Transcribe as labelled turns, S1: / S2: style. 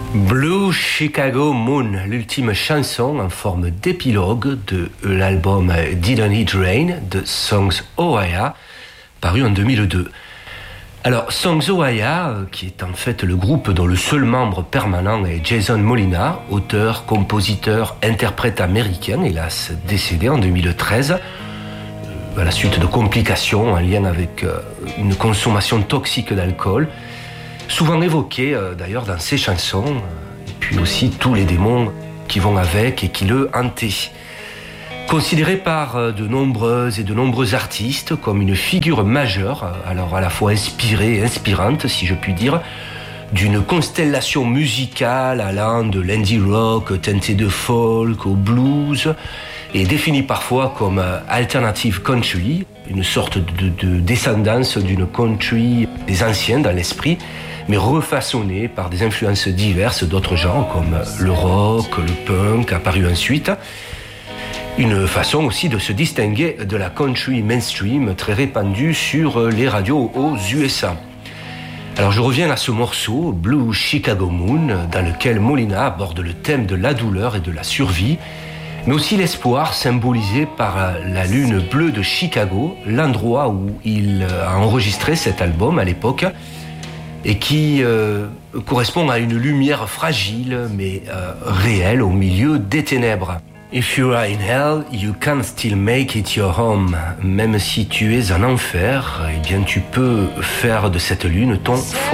S1: Blue Chicago Moon, l'ultime chanson en forme d'épilogue de l'album Didn't It Rain de Songs Ohia, paru en 2002. Alors, Songs Ohia, qui est en fait le groupe dont le seul membre permanent est Jason Molina, auteur, compositeur, interprète américain, hélas décédé en 2013, à la suite de complications en lien avec une consommation toxique d'alcool, souvent évoqué d'ailleurs dans ses chansons, et puis aussi tous les démons qui vont avec et qui le hantaient. Considéré par de nombreux artistes comme une figure majeure, alors à la fois inspirée et inspirante, si je puis dire, d'une constellation musicale allant de l'indie rock teinté de folk au blues, et défini parfois comme alternative country, une sorte de descendance d'une country des anciens dans l'esprit, mais refaçonnée par des influences diverses d'autres genres comme le rock, le punk, apparu ensuite. Une façon aussi de se distinguer de la country mainstream très répandue sur les radios aux USA. Alors je reviens à ce morceau, Blue Chicago Moon, dans lequel Molina aborde le thème de la douleur et de la survie, mais aussi l'espoir symbolisé par la lune bleue de Chicago, l'endroit où il a enregistré cet album à l'époque, et qui correspond à une lumière fragile mais réelle au milieu des ténèbres. If you are in hell, you can still make it your home. Même si tu es en enfer, eh bien tu peux faire de cette lune ton